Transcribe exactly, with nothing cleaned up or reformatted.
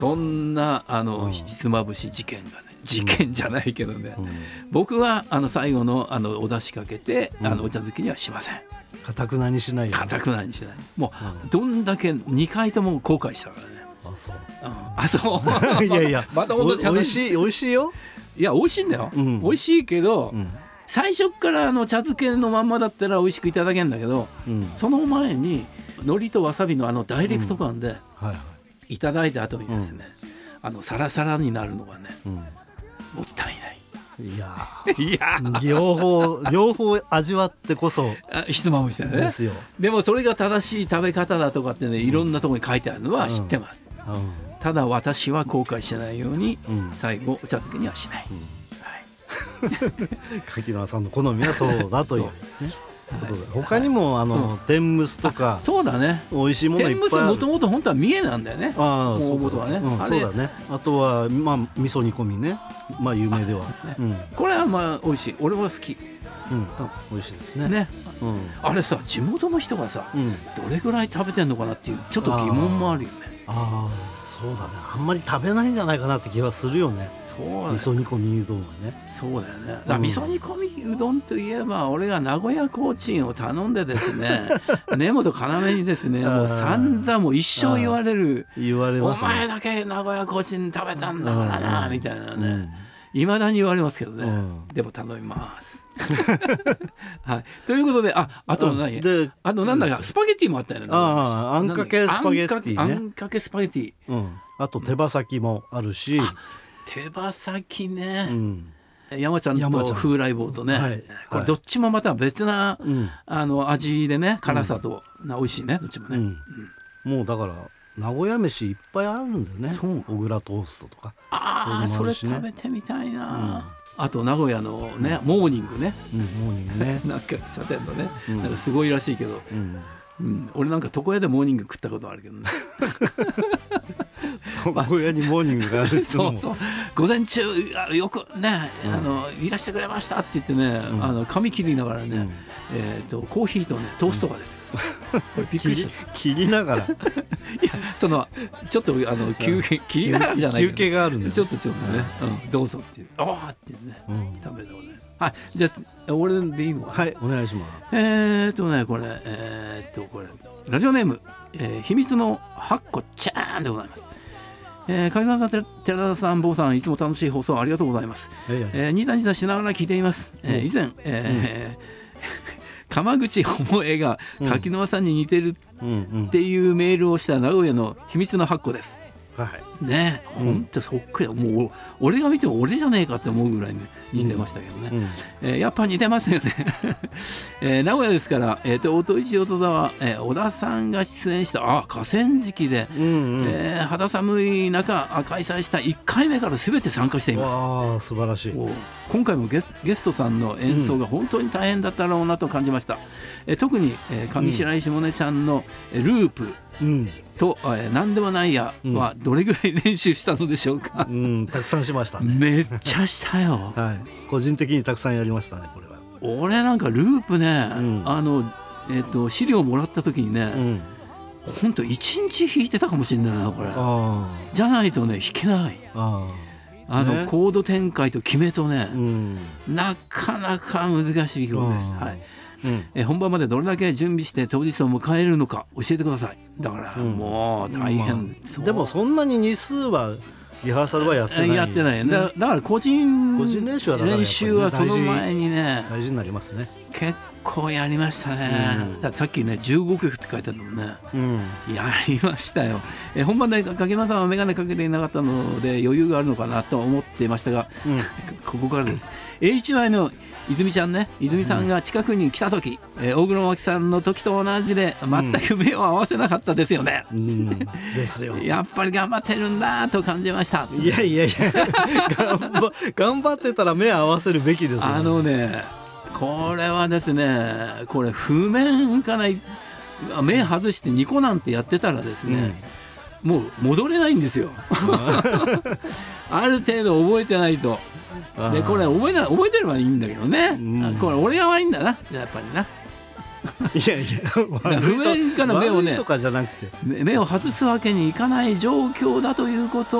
そんなあの、うん、ひつまぶし事件がね、事件じゃないけどね、うん、僕はあの最後 の, あのお出しかけて、うん、あのお茶漬けにはしません。 かたくなにしないよ、ね、 かたくなにしない。もう、うん、どんだけにかいとも後悔したからね。 あ、そう、 うん、あ、そういやいやまたお, おいしいおいしいよ。 いや美味しいんだよ、うん、美味しいけど、うん、最初からあの茶漬けのまんまだったら美味しくいただけるんだけど、うん、その前に海苔とわさびのあのダイレクト感で、うん、はいはい、いただいた後にですね、うん、あのサラサラになるのがね、うん、もったいない。 いやいや両方両方味わってこそひつまぶしだよね。 ですよ。 でもそれが正しい食べ方だとかってね、いろんなところに書いてあるのは知ってます、うんうん、ただ私は後悔しないように、うん、最後お茶漬けにはしない、うん、はい、 柿沼さんの好みはそうだという、ね、ことで、他にもあの、うん、天むすとか、 そうだね、 美味しいものいっぱいある。 天むすもともと本当は三重なんだよね。 ああ、そうだね、 うん、そうだね。あとはまあ味噌煮込みね、まあ有名では、ね、 うん、これはまあ美味しい、俺は好き、 うんうん、美味しいですね。 ね、うん、あれさ、地元の人がさ、うん、どれぐらい食べてんのかなっていうちょっと疑問もあるよね。 ああ、そうだね、あんまり食べないんじゃないかなって気はするよね。そうだね、味噌煮込みうどんはね。 そうだよね。だから味噌煮込みうどんといえば、俺が名古屋コーチンを頼んでですね根本要にですね、もう散々もう一生言われる、 言われますね、 お前だけ名古屋コーチン食べたんだからなみたいなね、いま、うん、だに言われますけどね、うん、でも頼みますはい、ということで、あ、あと何、あ, あとなんだかスパゲティもあったよね。 ああ、あんかけスパゲティね。 あんかけスパゲティ、 うん、あと手羽先もあるし、うん、 手羽先ね、うん、山ちゃんと風来坊とね、はい、これどっちもまた別な、はい、あの味でね、辛さと、うん、美味しいね、どっちもね、うんうん、もうだから名古屋飯いっぱいあるんだよね。小倉トーストとか、 ああ、それ食べてみたいな、うん、あと名古屋のね、うん、モーニングね、 うん、モーニングねなんか喫茶店のね、うん、なんかすごいらしいけど、うんうん、俺なんか床屋でモーニング食ったことあるけどね床屋にモーニングがあるってのもそうそう、午前中よくね、うん、あのいらしてくれましたって言ってね、うん、あの髪切りながらね、うん、えー、とコーヒーとねトーストが出てくる、うん、びっくりした。 切りながらいや、 そのちょっとあの休憩、切りながらじゃないけど、 休憩があるんですちょっとちょっとね、うん、どうぞっていう、ああっていうね、うん、食べたことない。はい、じゃあ俺でいいのかな。 はい、お願いします。 えーっとねこれえー、っとこれラジオネーム、えー、秘密のはっこちゃーんでございます。えー、上川寺田さん、坊さん、いつも楽しい放送ありがとうございます。えー、ニタニタしながら聞いています。えー、以前、えー、川口百恵が柿沼さんに似てるっていうメールをした名古屋の秘密のはっこです。はいね、ほんとそっくり、もう俺が見ても俺じゃねえかって思うぐらい、ね、似てましたけどね、うんうん、えー、やっぱ似てますよね、えー、名古屋ですから、えー、と音一音座は、えー、小田さんが出演したあ河川敷で、うんうん、えー、肌寒い中開催したいっかいめから全て参加しています。 わあ、素晴らしい。 今回もゲス、ゲストさんの演奏が本当に大変だったろうなと感じました。えー、特に、えー、上白石萌音ちゃんの、えー、ループ、うんと、えー、何でもないやはどれぐらい練習したのでしょうか。 うん、たくさんしましたね。 めっちゃしたよ、 はい、個人的にたくさんやりましたね。これは俺なんかループね、うん、あの、えー、と資料をもらった時にね、うん、ほんといちにち弾いてたかもしれないなこれ。あじゃないとね弾けない。ああの、ね、コード展開と決めとね、うん、なかなか難しい曲です。はい、うん、え本番までどれだけ準備して当日を迎えるのか教えてください。だからもう大変、うんまあ、でもそんなに日数はリハーサルはやってない、ね、 やってないだ, だから個人個人練習はだから、ね、 練習はその前にね大事になりますね。 結構やりましたね、うん、ださっきねじゅうごきょくって書いてあるのもね、うん、やりましたよ。え本番で柿沼さんは眼鏡かけていなかったので余裕があるのかなと思っていましたが、うん、ここからです。 エイチワイ の泉ちゃんね、泉さんが近くに来た時、うん、えー、大黒摩季さんの時と同じで全く目を合わせなかったですよね、うん、ですよやっぱり頑張ってるんだと感じました。 いやいやいや頑張、頑張ってたら目を合わせるべきですよ、ね、 あのねこれはですね、これ譜面から目外してニコなんてやってたらですね、うん、もう戻れないんですよある程度覚えてないと。でこれ覚えな覚えてればいいんだけどね、うん、これ俺が悪いんだなやっぱりないやいや不面から目をね悪いとかじゃなくて目を外すわけにいかない状況だということ